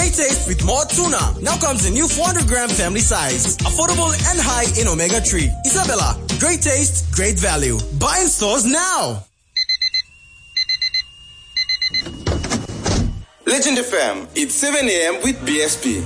Great taste with more tuna. Now comes a new 400-gram family size. Affordable and high in omega-3. Isabella, great taste, great value. Buy in stores now. Legend FM, it's 7 a.m. with BSP.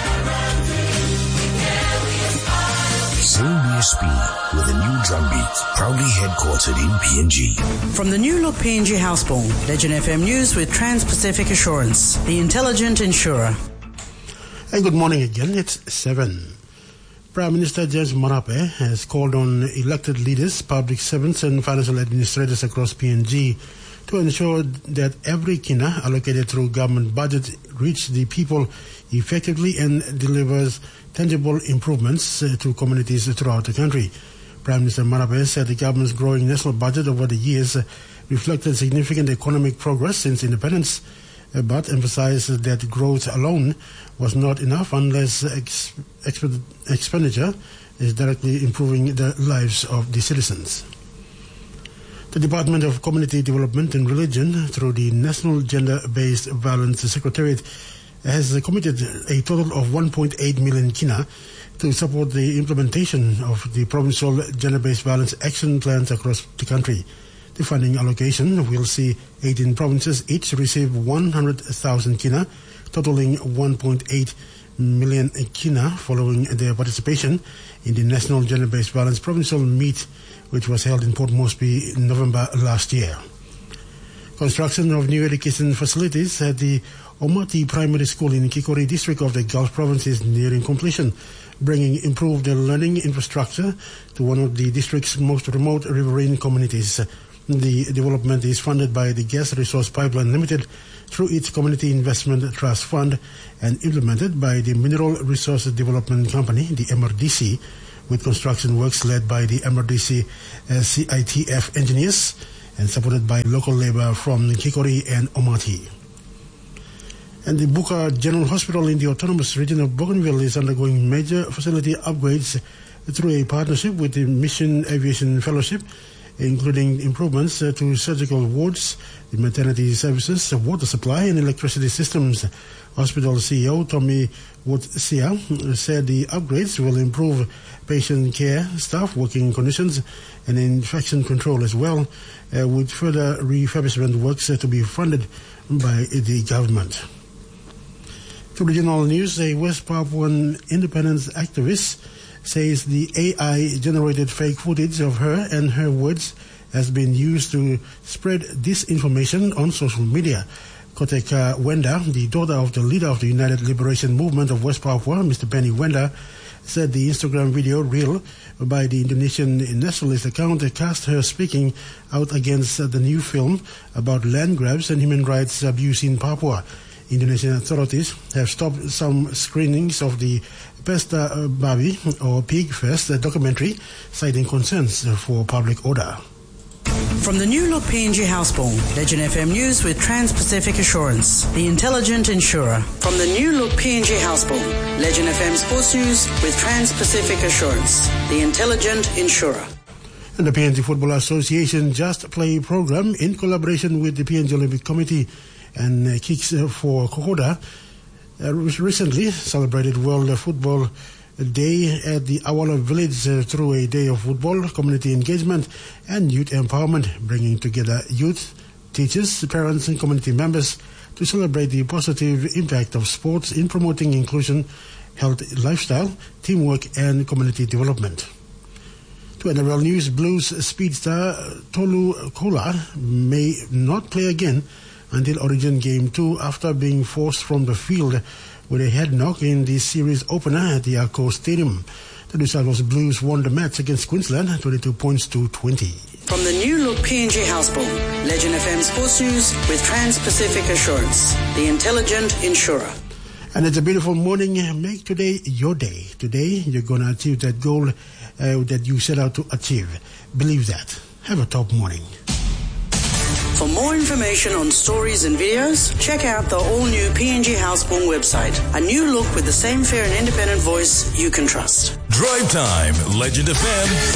Zone BSP with a new drum beat, proudly headquartered in PNG. From the new look PNG Housebourne, Legend FM News with Trans-Pacific Assurance, the intelligent insurer. And good morning again, it's 7. Prime Minister James Marape has called on elected leaders, public servants and financial administrators across PNG to ensure that every kina allocated through government budget reach the people effectively and delivers tangible improvements to communities throughout the country. Prime Minister Marape said the government's growing national budget over the years reflected significant economic progress since independence, but emphasized that growth alone was not enough unless expenditure is directly improving the lives of the citizens. The Department of Community Development and Religion, through the National Gender-Based Violence Secretariat, has committed a total of 1.8 million kina to support the implementation of the provincial gender-based violence action plans across the country. The funding allocation will see 18 provinces each receive 100,000 kina, totaling 1.8 million kina following their participation in the National Gender-Based Violence Provincial Meet, which was held in Port Moresby in November last year. Construction of new education facilities at the Omati Primary School in Kikori district of the Gulf Province is nearing completion, bringing improved learning infrastructure to one of the district's most remote riverine communities. The development is funded by the Gas Resource Pipeline Limited through its Community Investment Trust Fund and implemented by the Mineral Resources Development Company, the MRDC, with construction works led by the MRDC CITF engineers and supported by local labor from Kikori and Omati. And the Buka General Hospital in the Autonomous Region of Bougainville is undergoing major facility upgrades through a partnership with the Mission Aviation Fellowship, including improvements to surgical wards, the maternity services, water supply and electricity systems. Hospital CEO Tommy Woodsia said the upgrades will improve patient care, staff working conditions and infection control as well, with further refurbishment works to be funded by the government. To regional news, a West Papuan independence activist says the AI-generated fake footage of her and her words has been used to spread disinformation on social media. Koteka Wenda, the daughter of the leader of the United Liberation Movement of West Papua, Mr. Benny Wenda, said the Instagram video reel by the Indonesian nationalist account cast her speaking out against the new film about land grabs and human rights abuse in Papua. Indonesian authorities have stopped some screenings of the Pesta Babi or Pig Fest documentary, citing concerns for public order. From the new look PNG Housebourne, Legend FM News with Trans-Pacific Assurance, the intelligent insurer. From the new look PNG Housebourne, Legend FM Sports News with Trans-Pacific Assurance, the intelligent insurer. And the PNG Football Association Just Play program, in collaboration with the PNG Olympic Committee and Kicks for Kokoda, recently celebrated World Football Day at the Awala Village through a day of football, community engagement and youth empowerment, bringing together youth, teachers, parents and community members to celebrate the positive impact of sports in promoting inclusion, health, lifestyle, teamwork and community development. To NRL News, Blues speedster Tolu Kola may not play again until Origin Game 2 after being forced from the field with a head knock in the series opener at the Arco Stadium. The New South Wales Blues won the match against Queensland 22 points to 20. From the new look PNG Housebourne, Legend FM Sports News with Trans-Pacific Assurance, the intelligent insurer. And it's a beautiful morning. Make today your day. Today you're going to achieve that goal that you set out to achieve. Believe that. Have a top morning. For more information on stories and videos, check out the all-new PNG Housebourne website. A new look with the same fair and independent voice you can trust. Drive Time, Legend FM.